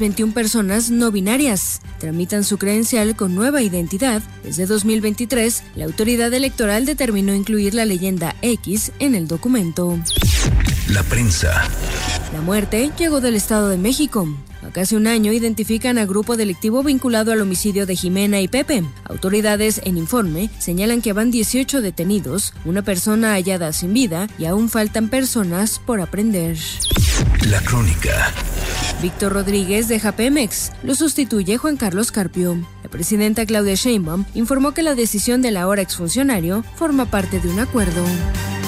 21 personas no binarias tramitan su credencial con nueva identidad. Desde 2023, la autoridad electoral determinó incluir la leyenda X en el documento. La prensa. La muerte llegó del Estado de México. A casi un año identifican a grupo delictivo vinculado al homicidio de Jimena y Pepe. Autoridades en informe señalan que van 18 detenidos, una persona hallada sin vida y aún faltan personas por aprender. La crónica. Víctor Rodríguez deja Pemex, lo sustituye Juan Carlos Carpio. La presidenta Claudia Sheinbaum informó que la decisión del ahora exfuncionario forma parte de un acuerdo.